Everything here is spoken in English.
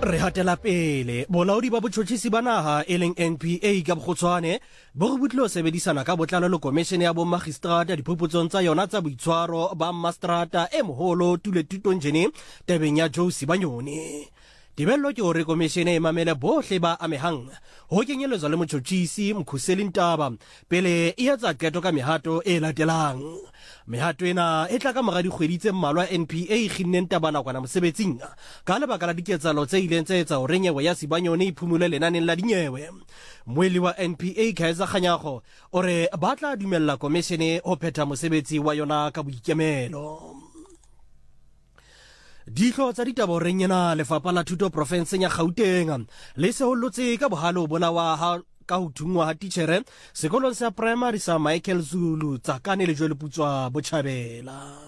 Re hatela pele bolaodi ba botjhotjhisi ba naha e leng NPA ka bokgutshwane bo re butlile ho sebedisana ka botlalo le komishene ya bommagistrata diphuputsong tsa yona tsa boitshwaro ba Mmaseterata e moholo Tule Tutonjene tabeng ya Joe Sibanyoni. Tibello ke hore komishene e mamele bohle ba amehang ho kenyeletswa le motjhotjhisi Mkhuseli Ntaba pele e etsa qeto ka mehato e latelang. Mehato ena e tla ka mora dikgwedi tse mmalwa NPA e kginneng Ntaba nakwana mosebetsing ka lebaka la diketsahalo tse ileng tsa etsa hore nyewe ya Sibanyoni e phumule lenaneng la dinyewe. Moeli wa NPA Kaizer Kganyago o re ba tla dumella komishene ho phetha mosebetsi wa yona ka boikemelo. Dihlo tsa ditaba o reng yena lefapha la thuto profenseng ya Gauteng le se hollotse ka bohalo bona wa ha ka ho thungwa ha titjhere sekolong sa primary sa Michael Zulu Tsakane le Joeleputswa Botjhabela.